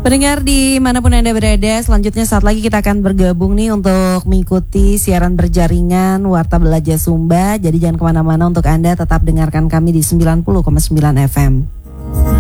Pendengar dimanapun Anda berada, selanjutnya saat lagi kita akan bergabung nih untuk mengikuti siaran berjaringan Warta Belajar Sumba. Jadi jangan kemana-mana, untuk Anda tetap dengarkan kami di 90,9 FM.